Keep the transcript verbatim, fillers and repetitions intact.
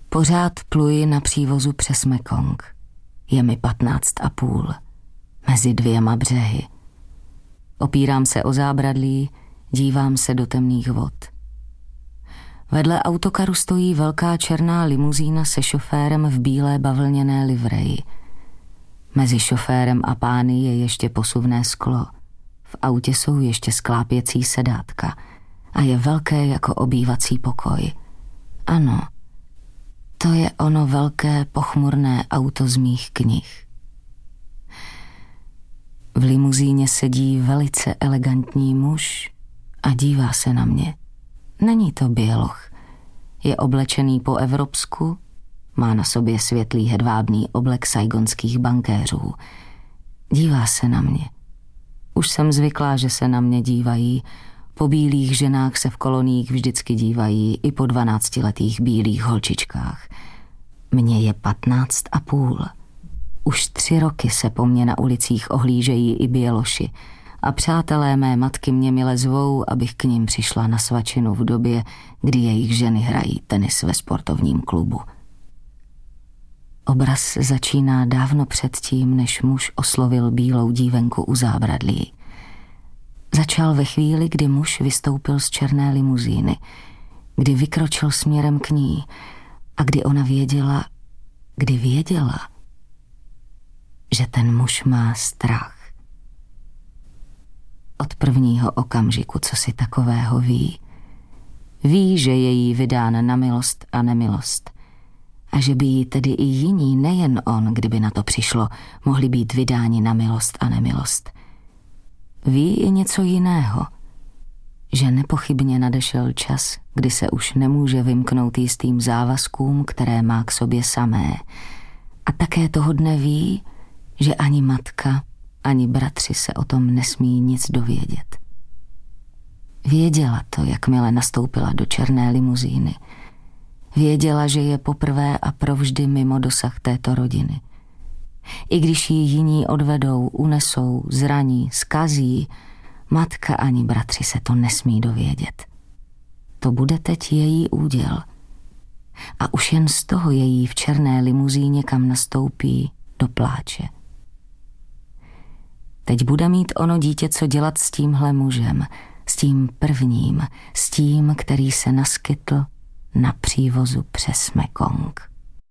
Pořád pluji na přívozu přes Mekong. Je mi patnáct a půl. Mezi dvěma břehy. Opírám se o zábradlí, dívám se do temných vod. Vedle autokaru stojí velká černá limuzína se šoférem v bílé bavlněné livreji. Mezi šoférem a pány je ještě posuvné sklo. V autě jsou ještě sklápěcí sedátka a je velké jako obývací pokoj. Ano, to je ono velké pochmurné auto z mých knih. V limuzíně sedí velice elegantní muž a dívá se na mě. Není to běloch. Je oblečený po evropsku, má na sobě světlý hedvábný oblek saigonských bankéřů. Dívá se na mě. Už jsem zvyklá, že se na mě dívají. Po bílých ženách se v koloních vždycky dívají, i po dvanáctiletých bílých holčičkách. Mně je patnáct a půl. Už tři roky se po mně na ulicích ohlížejí i běloši a přátelé mé matky mě mile zvou, abych k ním přišla na svačinu v době, kdy jejich ženy hrají tenis ve sportovním klubu. Obraz začíná dávno předtím, než muž oslovil bílou dívenku u zábradlí. Začal ve chvíli, kdy muž vystoupil z černé limuzíny, kdy vykročil směrem k ní a kdy ona věděla, kdy věděla, že ten muž má strach. Od prvního okamžiku, co si takového ví. Ví, že je jí vydán na milost a nemilost. A že by jí tedy i jiní, nejen on, kdyby na to přišlo, mohli být vydáni na milost a nemilost. Ví i něco jiného, že nepochybně nadešel čas, kdy se už nemůže vymknout jistým závazkům, které má k sobě samé. A také toho dne ví, že ani matka, ani bratři se o tom nesmí nic dovědět. Věděla to, jakmile nastoupila do černé limuzíny. Věděla, že je poprvé a provždy mimo dosah této rodiny. I když ji jiní odvedou, unesou, zraní, zkazí, matka ani bratři se to nesmí dovědět. To bude teď její úděl. A už jen z toho její v černé limuzíně, kam nastoupí, do pláče. Teď bude mít ono dítě co dělat s tímhle mužem, s tím prvním, s tím, který se naskytl na přívozu přes Mekong.